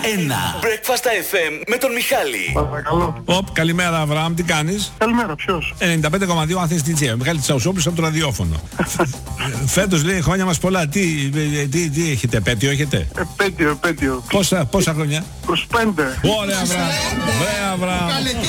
Breakfast FM με τον Μιχάλη. Παρακαλώ. Καλημέρα, Αβραάμ, τι κάνεις? Καλημέρα, ποιος? 95,2 Αθήνας DJ. Μιχάλη Τσαουσόπουλος από το ραδιόφωνο. Φέτος λέει χρόνια μας πολλά. Τι έχετε, επέτειο έχετε? Επέτειο. Πόσα χρόνια? 25. Ωραία, Αβραάμ.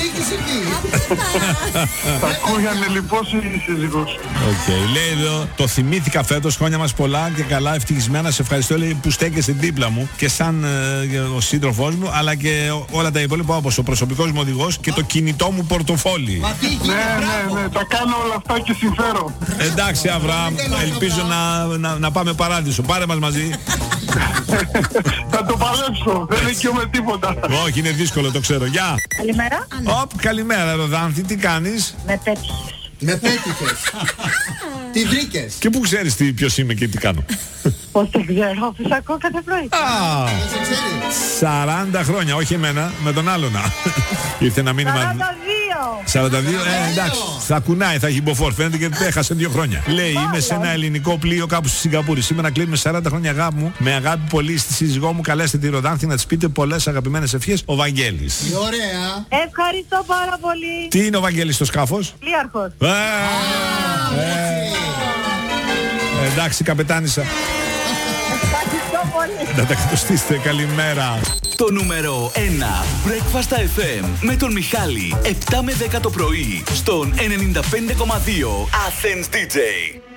Τα ακούγανε λοιπόν η σύζυγος. Λέει εδώ, το θυμήθηκα φέτος, χρόνια μας πολλά και καλά, ευτυχισμένα. Σε ευχαριστώ, λέει, που στέκεσαι δίπλα μου και σαν ο σύντροφός μου, αλλά και όλα τα υπόλοιπα, όπως ο προσωπικός μου οδηγός και το κινητό μου πορτοφόλι. Ναι, τα κάνω όλα αυτά και συμφέρω. Εντάξει, Αβραάμ, ελπίζω να πάμε παράδεισο. Πάρε μας μαζί. Θα το παλέψω, δεν δικαιούμαι τίποτα. Όχι, είναι δύσκολο, το ξέρω. Γεια. Καλημέρα. Καλημέρα, Ροδάνθη, τι κάνεις? Με πέτυχες. Με πέτυχες. Τι βρήκες? Και πού ξέρεις ποιος είμαι και τι κάνω? Πώς δεν ξέρω, αφού σ' ακούω κάθε πρωί. 40 χρόνια, όχι εμένα, με τον άλλον. Ήρθε ένα μήνυμα. 42, εντάξει, θα κουνάει, θα έχει μποφόρ. Φαίνεται και έχασε 2 χρόνια. Λέει, είμαι σε ένα ελληνικό πλοίο κάπου στη Σιγκαπούρη. Σήμερα κλείνουμε 40 χρόνια αγάπη μου. Με αγάπη πολύ στη σύζυγό μου. Καλέστε τη Ροδάνθη να της πείτε πολλές αγαπημένες ευχές. Ο Βαγγέλης. Ωραία. Ευχαριστώ πάρα πολύ. Τι είναι ο Βαγγέλης στο σκάφος? Πλοίαρχος. Εντάξει, καπετάνισσα. Να τα κατοστήσετε, καλημέρα. Το νούμερο 1 Breakfast FM με τον Μιχάλη 7 με 10 το πρωί στον 95,2 Athens DJ.